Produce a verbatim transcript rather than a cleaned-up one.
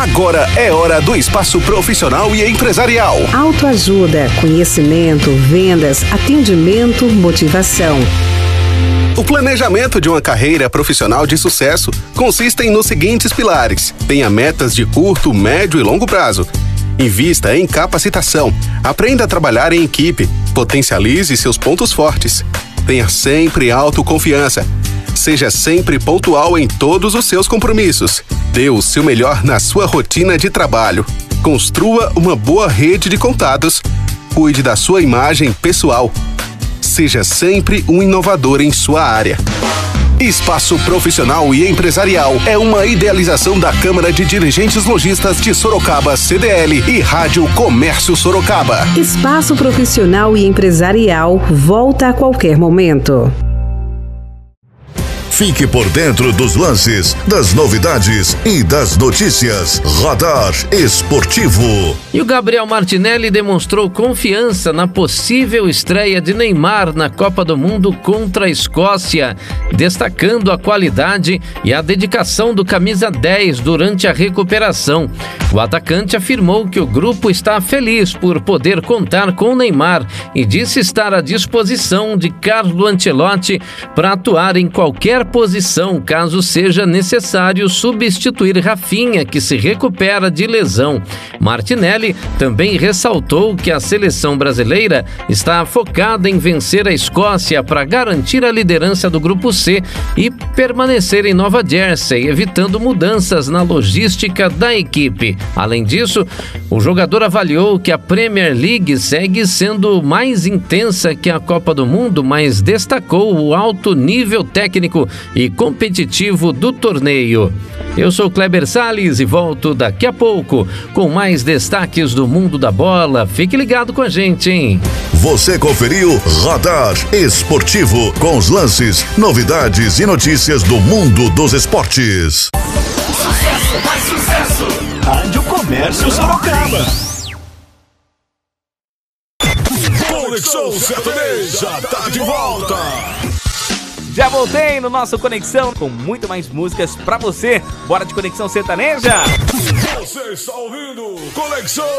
Agora é hora do espaço profissional e empresarial. Autoajuda, conhecimento, vendas, atendimento, motivação. O planejamento de uma carreira profissional de sucesso consiste nos seguintes pilares. Tenha metas de curto, médio e longo prazo. Invista em capacitação. Aprenda a trabalhar em equipe. Potencialize seus pontos fortes. Tenha sempre autoconfiança. Seja sempre pontual em todos os seus compromissos. Dê o seu melhor na sua rotina de trabalho. Construa uma boa rede de contatos. Cuide da sua imagem pessoal. Seja sempre um inovador em sua área. Espaço Profissional e Empresarial é uma idealização da Câmara de Dirigentes Lojistas de Sorocaba, C D L, e Rádio Comércio Sorocaba. Espaço Profissional e Empresarial volta a qualquer momento. Fique por dentro dos lances, das novidades e das notícias. Radar Esportivo. E o Gabriel Martinelli demonstrou confiança na possível estreia de Neymar na Copa do Mundo contra a Escócia, destacando a qualidade e a dedicação do camisa dez durante a recuperação. O atacante afirmou que o grupo está feliz por poder contar com o Neymar e disse estar à disposição de Carlo Ancelotti para atuar em qualquer posição, caso seja necessário substituir Rafinha, que se recupera de lesão. Martinelli também ressaltou que a seleção brasileira está focada em vencer a Escócia para garantir a liderança do Grupo C e permanecer em Nova Jersey, evitando mudanças na logística da equipe. Além disso, o jogador avaliou que a Premier League segue sendo mais intensa que a Copa do Mundo, mas destacou o alto nível técnico e competitivo do torneio. Eu sou Kleber Salles e volto daqui a pouco com mais destaques do mundo da bola. Fique ligado com a gente, hein? Você conferiu Radar Esportivo com os lances, novidades e notícias do mundo dos esportes. Sucesso, mais sucesso! Rádio Comércio Sorocaba. Conexão Sertaneja tá de volta. Já voltei no nosso Conexão com muito mais músicas pra você. Bora de Conexão Sertaneja? Você está ouvindo Conexão